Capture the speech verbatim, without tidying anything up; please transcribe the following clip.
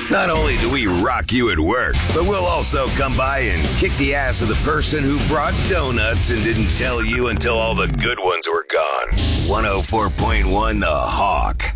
Not only do we rock you at work, but we'll also come by and kick the ass of the person who brought donuts and didn't tell you until all the good ones were gone. one oh four point one The Hawk.